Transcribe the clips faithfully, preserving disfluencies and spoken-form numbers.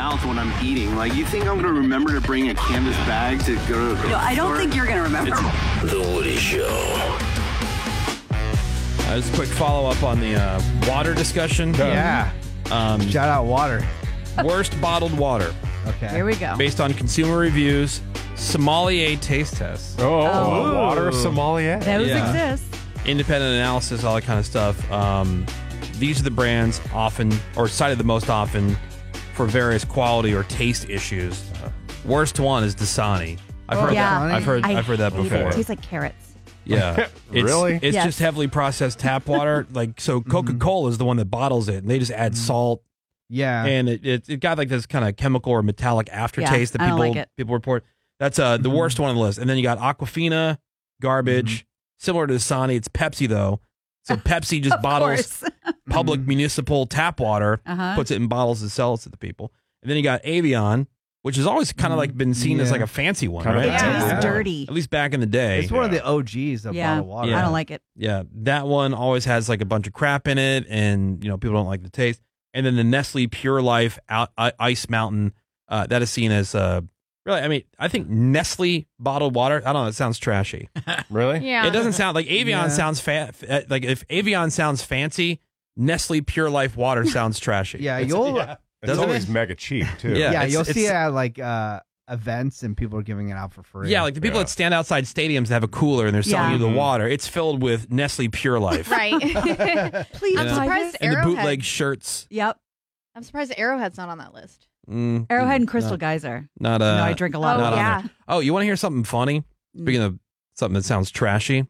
mouth when I'm eating. Like, you think I'm going to remember to bring a canvas bag to go to the No, I don't think you're going to remember. It's The Woody Show. Uh, just a quick follow-up on the uh, water discussion. Yeah. Um, Shout out water. Worst bottled water. Okay. Here we go. Based on consumer reviews, sommelier taste tests, Oh, Oh. water sommelier. Those Yeah. exist. independent analysis, all that kind of stuff. Um, these are the brands often, or cited the most often, for various quality or taste issues. Worst one is Dasani. I've heard Yeah. that. I've heard. I I've heard that hate before. It. It tastes like carrots. Yeah. It's, Really? It's Yes. just heavily processed tap water. Like, so Coca-Cola is the one that bottles it, and they just add salt, Yeah. and it, it, it got like this kind of chemical or metallic aftertaste that I don't people like it. people report. That's uh, the Mhm. worst one on the list. And then you got Aquafina, garbage. Similar to Dasani, it's Pepsi, though. So Pepsi just Of bottles course. public municipal tap water, Uh-huh. puts it in bottles and sells it to the people. And then you got Avion, which has always kind of like been seen as Yeah. like a fancy one, Kind of right? It a tastes Yeah. dirty. At least back in the day. It's one of the O Gs of Yeah. bottled water. Yeah. I don't like it. Yeah, that one always has like a bunch of crap in it, and you know people don't like the taste. And then the Nestle Pure Life out, I, Ice Mountain, uh, that is seen as uh, really. I mean, I think Nestle bottled water. I don't know. It sounds trashy. Really? Yeah. It doesn't sound like Avion Yeah. sounds fa- uh, like if Avion sounds fancy, Nestle Pure Life water sounds trashy. Yeah, It's- you'll It's Doesn't always it? mega cheap, too. Yeah. yeah, it's- you'll it's- see it at like uh, events and people are giving it out for free. Yeah, like the people Yeah. that stand outside stadiums that have a cooler and they're selling Yeah. you the water. It's filled with Nestle Pure Life. Right. Please I'm know? buy surprised this. And the Arrowhead. bootleg shirts. Yep. I'm surprised Arrowhead's not on that list. Mm, Arrowhead and Crystal not, Geyser. not uh, no, I drink a lot Oh, of not on yeah. there. Oh, you want to hear something funny? Speaking of something that sounds trashy,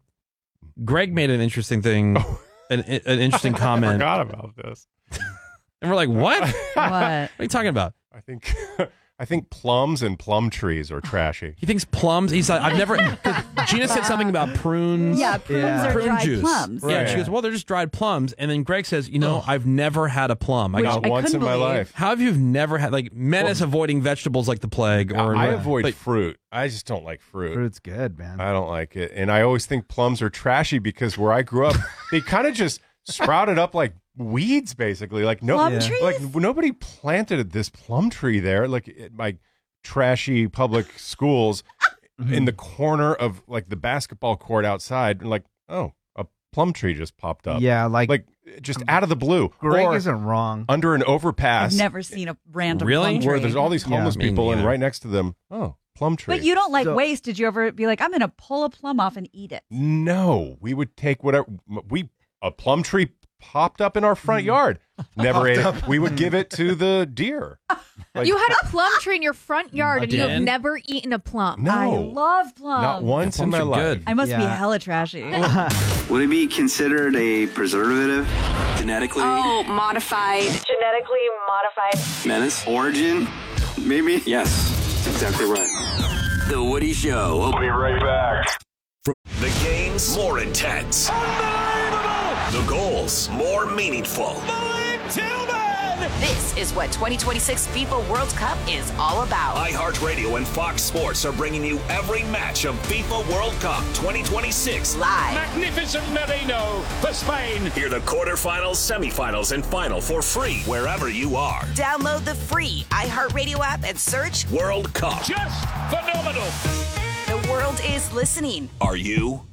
Greg made an interesting thing, an, an interesting I comment, forgot about this. and we're like, "What? what What? are you talking about?" I think I think plums and plum trees are trashy. He thinks plums. He's like, "I've never." Gina said something about prunes. Yeah, prunes Yeah. are Prune dried juice. plums. Yeah, Right. she goes, "Well, they're just dried plums." And then Greg says, "You know, I've never had a plum." I Which go, Not I once in couldn't my believe. life. "How have you never had like menace avoiding vegetables like the plague?" Or I avoid like, fruit. I just don't like fruit. Fruit's good, man. I don't like it. And I always think plums are trashy because where I grew up, they kind of just sprouted up like weeds, basically. Like no, Plum Yeah. trees? like nobody planted this plum tree there. Like at my trashy public schools in the corner of like the basketball court outside. And like, oh, a plum tree just popped up. Yeah, like, Like just out of the blue. Greg or isn't wrong. under an I've overpass never seen a random Really? plum tree. where there's all these Yeah. homeless Me people and neither. right next to them, oh, plum tree. But you don't like So- waste. Did you ever be like, I'm going to pull a plum off and eat it? No, we would take whatever we a plum tree popped up in our Mm. front yard. Never ate it. We would give it to the deer. Like, You had a plum tree in your front yard I and you have did. never eaten a plum. no, I love plums. not once in Plums my are life. good. I must be Yeah. hella trashy. Would it be considered a preservative? Genetically? Oh, modified. Genetically modified. Menace? Origin? Maybe? Yes, that's exactly right. The Woody Show. We'll be right back. The games more intense. The goals more meaningful. This is what twenty twenty-six FIFA World Cup is all about. iHeartRadio and Fox Sports are bringing you every match of FIFA World Cup twenty twenty-six. Live. Magnificent Merino for Spain. Hear the quarterfinals, semifinals, and final for free wherever you are. Download the free iHeartRadio app and search World Cup. Just phenomenal. The World is Listening. Are you?